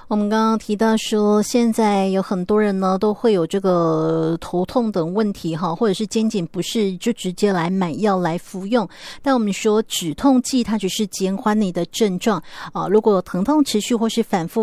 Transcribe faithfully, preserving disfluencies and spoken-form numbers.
我们刚刚提到说，现在有很多人呢都会有这个头痛等问题哈，或者是肩颈不适，就直接来买药来服用。但我们说止痛剂它只是减缓你的症状啊，如果疼痛持续或是反复